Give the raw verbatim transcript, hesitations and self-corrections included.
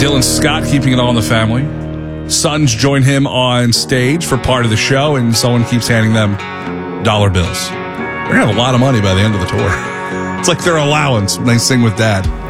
Dylan Scott keeping it all in the family. Sons join him on stage for part of the show, and someone keeps handing them dollar bills. They're going to have a lot of money by the end of the tour. It's like their allowance when they sing with Dad.